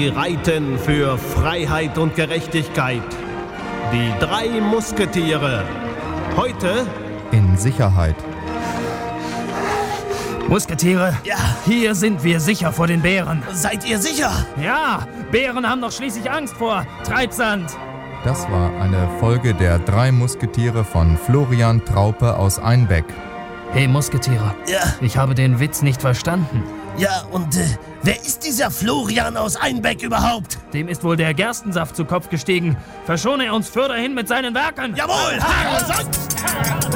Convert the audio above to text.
Sie reiten für Freiheit und Gerechtigkeit. Die 3 Musketiere. Heute in Sicherheit. Musketiere? Ja. Hier sind wir sicher vor den Bären. Seid ihr sicher? Ja, Bären haben doch schließlich Angst vor Treibsand. Das war eine Folge der 3 Musketiere von Florian Traupe aus Einbeck. Hey Musketiere, Ja. ich habe den Witz nicht verstanden. Ja, und wer ist dieser Florian aus Einbeck überhaupt? Dem ist wohl der Gerstensaft zu Kopf gestiegen. Verschone er uns fürderhin mit seinen Werken. Jawohl!